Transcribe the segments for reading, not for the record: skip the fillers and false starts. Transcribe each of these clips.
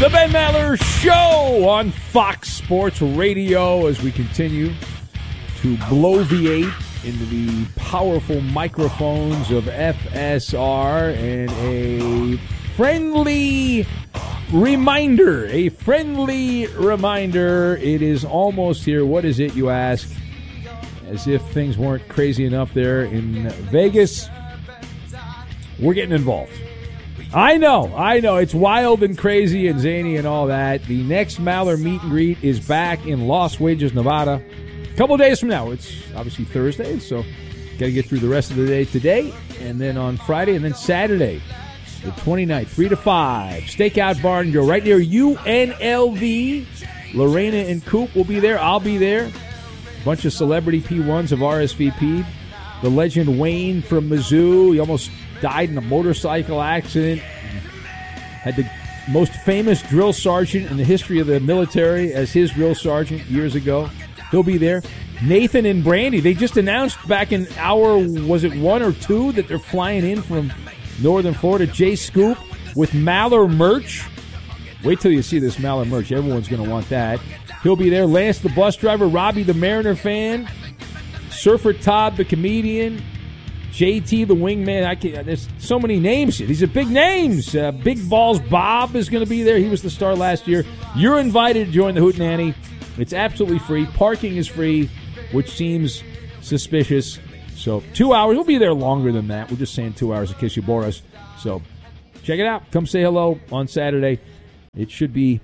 The Ben Maller Show on Fox Sports Radio as we continue to bloviate into the powerful microphones of FSR, and a friendly reminder, it is almost here. What is it, you ask? As if things weren't crazy enough there in Vegas, we're getting involved. I know. It's wild and crazy and zany and all that. The next Maller meet and greet is back in Las Vegas, Nevada. A couple of days from now. It's obviously Thursday, so got to get through the rest of the day today, and then on Friday, and then Saturday, the 29th, 3 to 5. Stakeout Bar and Grill right near UNLV. Lorena and Coop will be there. I'll be there. A bunch of celebrity P1s have RSVP'd. The legend Wayne from Mizzou. He almost died in a motorcycle accident. Had the most famous drill sergeant in the history of the military as his drill sergeant years ago. He'll be there. Nathan and Brandy, they just announced back in hour, was it 1 or 2, that they're flying in from Northern Florida. Jay Scoop with Maller merch. Wait till you see this Maller merch. Everyone's going to want that. He'll be there. Lance the bus driver, Robbie the Mariner fan, Surfer Todd the comedian, JT the wingman. There's so many names here. These are big names. Big Balls Bob is going to be there. He was the star last year. You're invited to join the Hootenanny. It's absolutely free. Parking is free, which seems suspicious. So 2 hours. We'll be there longer than that. We're just saying 2 hours in case you bore us. So check it out. Come say hello on Saturday. It should be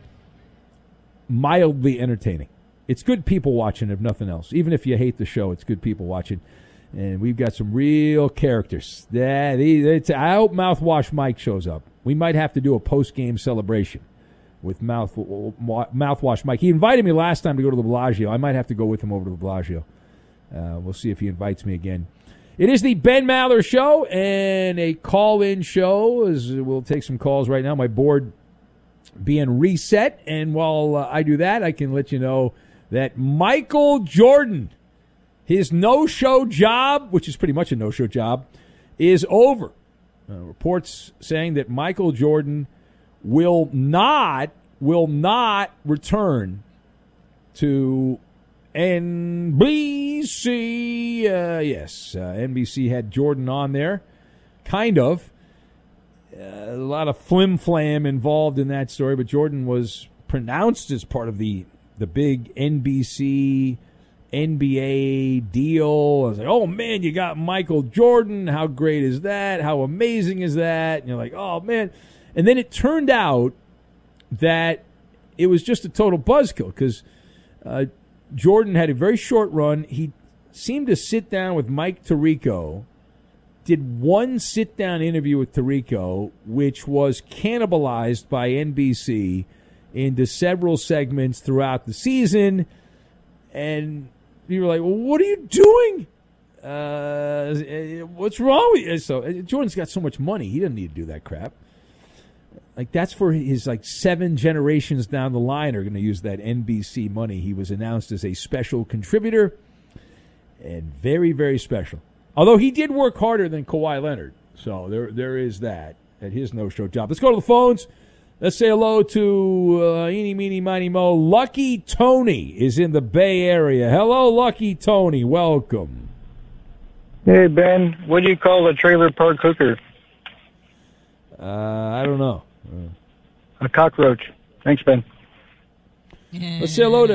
mildly entertaining. It's good people watching, if nothing else. Even if you hate the show, it's good people watching. And we've got some real characters. I hope Mouthwash Mike shows up. We might have to do a post-game celebration with Mouthwash Mike. He invited me last time to go to the Bellagio. I might have to go with him over to the Bellagio. We'll see if he invites me again. It is the Ben Maller Show and a call-in show. We'll take some calls right now. My board being reset. And while I do that, I can let you know that Michael Jordan, his no-show job, which is pretty much a no-show job, is over. Reports saying that Michael Jordan will not return to NBC. NBC had Jordan on there, kind of. A lot of flim-flam involved in that story, but Jordan was pronounced as part of the big NBC NBA deal. I was like, oh, man, you got Michael Jordan. How great is that? How amazing is that? And you're like, oh, man. And then it turned out that it was just a total buzzkill because Jordan had a very short run. He seemed to sit down with Mike Tirico, did one sit-down interview with Tirico, which was cannibalized by NBC into several segments throughout the season. And you were like, well, what are you doing? What's wrong with you? So Jordan's got so much money, he doesn't need to do that crap. Like, that's for his, 7 generations down the line are going to use that NBC money. He was announced as a special contributor, and very, very special. Although he did work harder than Kawhi Leonard. So there is that at his no-show job. Let's go to the phones. Let's say hello to eeny, meeny, miny, mo. Lucky Tony is in the Bay Area. Hello, Lucky Tony. Welcome. Hey, Ben. What do you call a trailer park hooker? I don't know. A cockroach. Thanks, Ben. Let's say hello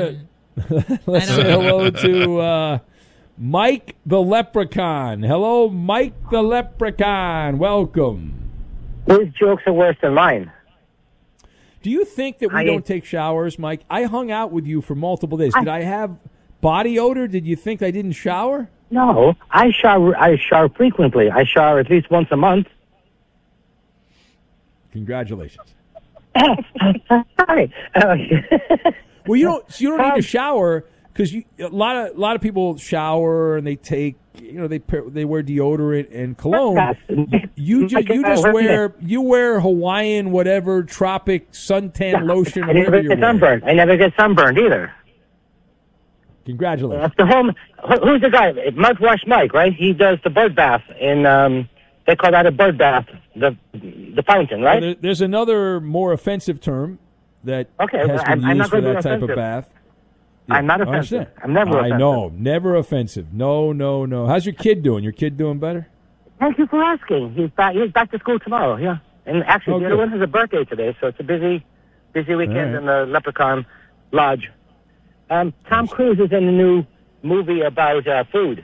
to Mike the Leprechaun. Hello, Mike the Leprechaun. Welcome. Whose jokes are worse than mine? Do you think that we don't take showers, Mike? I hung out with you for multiple days. Did I have body odor? Did you think I didn't shower? No, I shower frequently. I shower at least once a month. Congratulations. Hi. Well, you don't need to shower because a lot of people shower and they take they wear deodorant and cologne. You wear Hawaiian whatever tropic suntan lotion. I never get sunburned. I never get sunburned either. Congratulations. That's the home. Who's the guy? Mouthwash Mike, right? He does the bird bath in. They call that a bird bath. The fountain, right? Well, there's another more offensive term that Okay, has well, been I'm used not for gonna be that type of offensive. bath. I'm not I offensive. understand. I'm never offensive. I know, never offensive. No. How's your kid doing? Your kid doing better? Thank you for asking. He's back to school tomorrow, yeah. And actually, the other good. one has a birthday today, so it's a busy weekend All right. in the Leprechaun Lodge. Tom Cruise is in a new movie about food.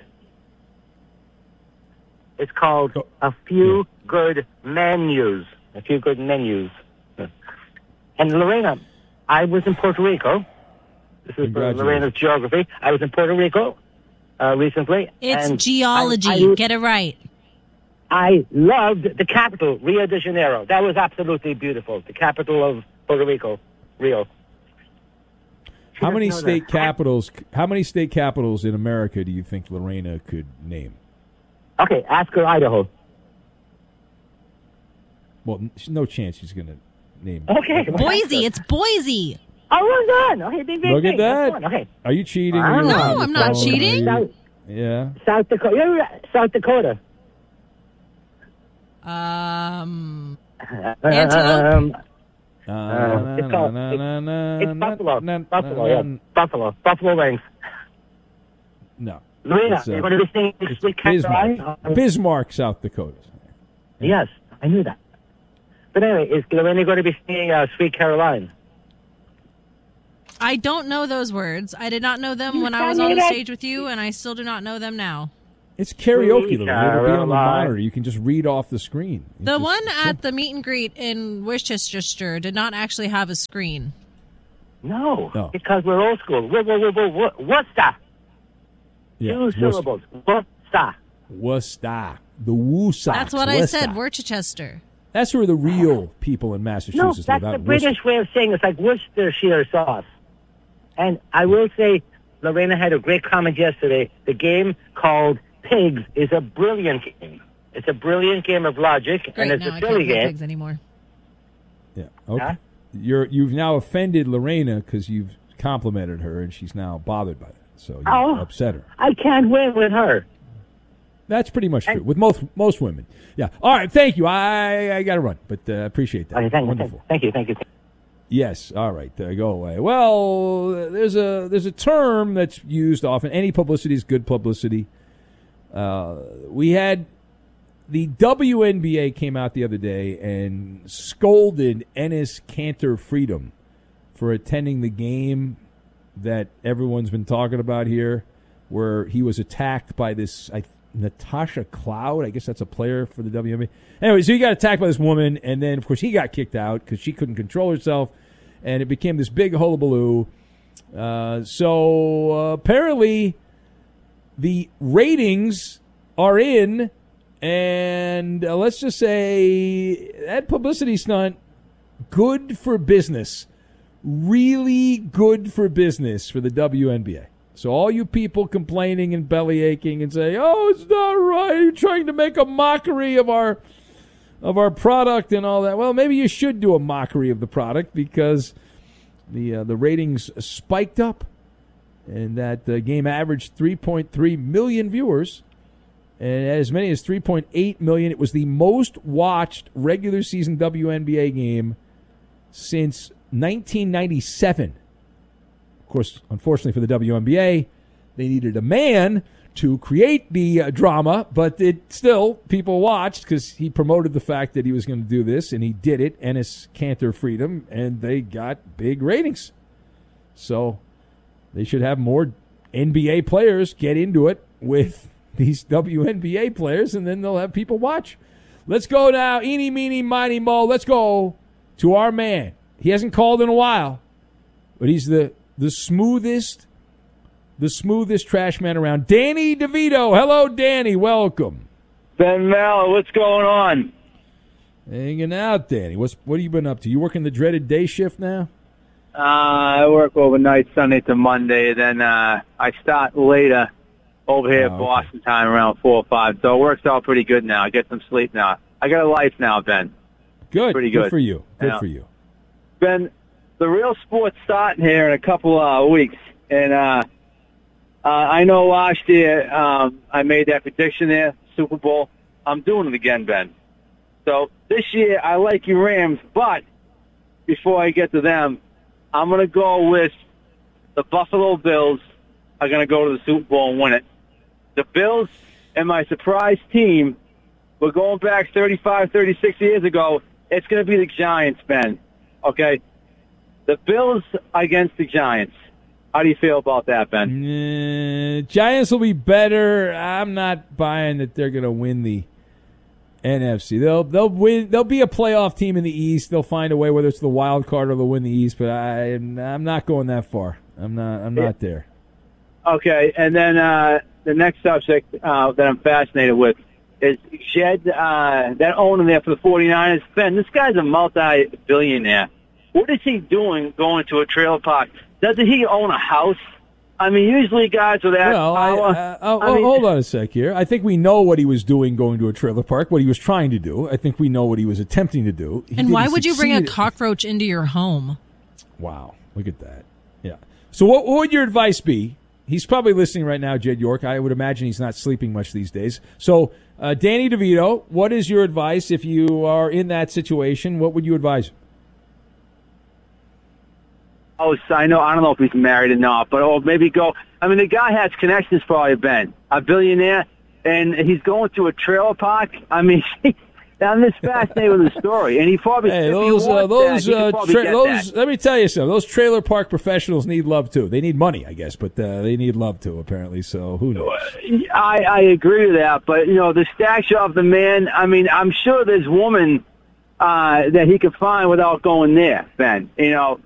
It's called A Few Good Menus. A Few Good Menus. And Lorena, I was in Puerto Rico. This is for Congratulations. Lorena's geography. I was in Puerto Rico recently. It's and geology. Get it right. I loved the capital, Rio de Janeiro. That was absolutely beautiful. The capital of Puerto Rico, Rio. How many doesn't know state capitals? How many state capitals in America do you think Lorena could name? Okay, ask her Idaho. Well, no chance she's going to name. Okay. Boise. It's Boise. Oh, well done. Okay, big, Look at That's that. fun. Okay. Are you cheating? No, Are you on the I'm not phone? cheating. Are you- Yeah. South Dakota. You're South Dakota. Antelope? It's called- It's Buffalo. Buffalo, yeah. Buffalo. Buffalo wings. No. Lorena, It's, you're going to be singing it's Sweet Bismarck. Caroline? Bismarck, South Dakota. Yes, I knew that. But anyway, is Lorena going to be singing Sweet Caroline? I don't know those words. I did not know them when I was on the stage with you, and I still do not know them now. It's karaoke, Sweet Lorena. It'll be on the Caroline. monitor. You can just read off the screen. It's The just one at simple. the meet and greet in Worcester did not actually have a screen. No, because we're old school. What's that? Yeah, Two it's syllables. What's that? Worcester. The Woo Sox. That's what I Worcester. said, Worcester. That's where the real people in No, Massachusetts that's live. the out in British way of saying it's like Worcestershire sauce. And I will say, Lorena had a great comment yesterday. The game called Pigs is a brilliant game. It's a brilliant game of logic, Great, and it's now a I silly can't hear game. pigs anymore. Yeah. Okay. Huh? You've now offended Lorena because you've complimented her, and she's now bothered by that. So you Oh. upset her. I can't win with her. That's pretty much true with most women. Yeah. All right. Thank you. I got to run, but appreciate that. Okay, thank you, Wonderful. thank you. Yes. All right. Go away. Well, there's a term that's used often. Any publicity is good publicity. We had the WNBA came out the other day and scolded Enes Kanter Freedom for attending the game that everyone's been talking about here, where he was attacked by this Natasha Cloud. I guess that's a player for the WNBA. Anyway, so he got attacked by this woman, and then, of course, he got kicked out because she couldn't control herself, and it became this big hullabaloo. So apparently the ratings are in, and let's just say that publicity stunt, good for business. Really good for business for the WNBA. So all you people complaining and belly aching and say, "Oh, it's not right. You're trying to make a mockery of our product and all that." Well, maybe you should do a mockery of the product because the ratings spiked up, and that game averaged 3.3 million viewers, and as many as 3.8 million. It was the most watched regular season WNBA game since 1997. Of course, unfortunately for the WNBA, they needed a man to create the drama, but people watched because he promoted the fact that he was going to do this, and he did it, Enes Kanter Freedom, and they got big ratings. So they should have more NBA players get into it with these WNBA players, and then they'll have people watch. Let's go now, eeny, meeny, miny, mo. Let's go to our man. He hasn't called in a while, but he's the smoothest trash man around. Danny DeVito. Hello, Danny. Welcome. Ben Mallow, what's going on? Hanging out, Danny. What have you been up to? You working the dreaded day shift now? I work overnight Sunday to Monday, then I start later over here at Boston time around 4 or 5, so it works out pretty good now. I get some sleep now. I got a life now, Ben. Good. Pretty good. Good for you. Good Yeah. for you. Ben, the real sport's starting here in a couple of weeks, and I know last year I made that prediction there, Super Bowl. I'm doing it again, Ben. So this year I like your Rams, but before I get to them, I'm going to go with the Buffalo Bills are going to go to the Super Bowl and win it. The Bills and my surprise team, we're going back 35, 36 years ago. It's going to be the Giants, Ben. Okay? The Bills against the Giants. How do you feel about that, Ben? Giants will be better. I'm not buying that they're going to win the NFC. They'll win. They'll be a playoff team in the East. They'll find a way, whether it's the wild card or they'll win the East. But I'm not going that far. I'm not there. Okay, and then the next subject that I'm fascinated with is Jed, that owner there for the 49ers. Ben, this guy's a multi-billionaire. What is he doing going to a trailer park? Doesn't he own a house? I mean, usually guys with that power... hold on a sec here. I think we know what he was doing going to a trailer park, what he was trying to do. I think we know what he was attempting to do. And why would you bring a cockroach into your home? Wow, look at that. Yeah. So what would your advice be? He's probably listening right now, Jed York. I would imagine he's not sleeping much these days. So, Danny DeVito, what is your advice if you are in that situation? What would you advise? Oh, I know. I don't know if he's married or not, but maybe go. I mean, the guy has connections, probably, Ben, a billionaire, and he's going to a trailer park. I mean, I'm just fascinated with the story, and he probably. Hey, let me tell you something. Those trailer park professionals need love too. They need money, I guess, but they need love too, apparently. So who knows? I agree with that, but the stature of the man. I mean, I'm sure there's woman that he could find without going there, Ben.